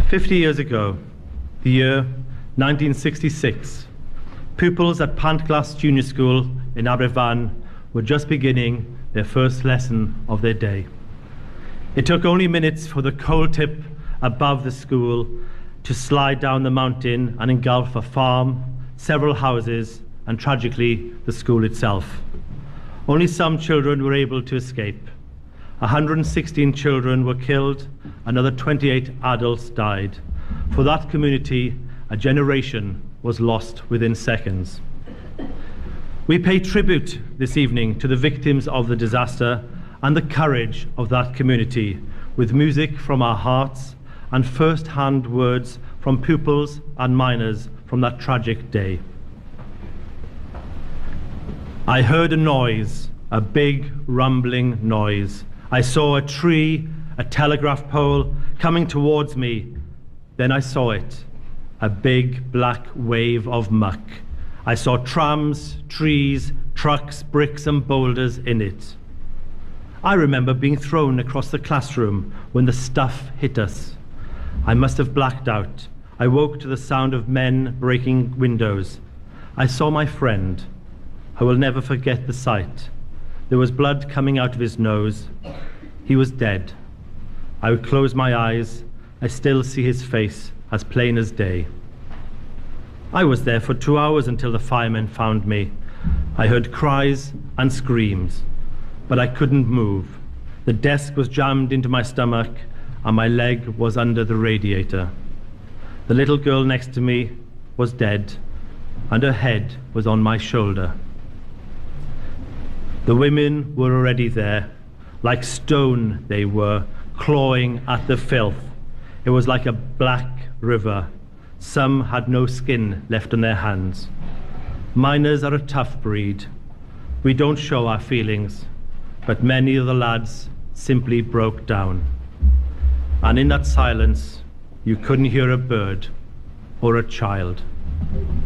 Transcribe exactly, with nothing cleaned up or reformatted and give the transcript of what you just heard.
Fifty years ago, the year nineteen sixty-six, pupils at Pantglas Junior School in Aberfan were just beginning their first lesson of their day. It took only minutes for the coal tip above the school to slide down the mountain and engulf a farm, several houses, and tragically, the school itself. Only some children were able to escape. one hundred sixteen children were killed, another twenty-eight adults died. For that community, a generation was lost within seconds. We pay tribute this evening to the victims of the disaster and the courage of that community with music from our hearts and first-hand words from pupils and miners from that tragic day. I heard a noise, a big rumbling noise. I saw a tree, a telegraph pole coming towards me. Then I saw it, a big black wave of muck. I saw trams, trees, trucks, bricks and boulders in it. I remember being thrown across the classroom when the stuff hit us. I must have blacked out. I woke to the sound of men breaking windows. I saw my friend. I will never forget the sight. There was blood coming out of his nose. He was dead. I would close my eyes. I still see his face as plain as day. I was there for two hours until the firemen found me. I heard cries and screams, but I couldn't move. The desk was jammed into my stomach and my leg was under the radiator. The little girl next to me was dead and her head was on my shoulder. The women were already there. Like stone they were, clawing at the filth. It was like a black river. Some had no skin left on their hands. Miners are a tough breed. We don't show our feelings, but many of the lads simply broke down. And in that silence, you couldn't hear a bird or a child.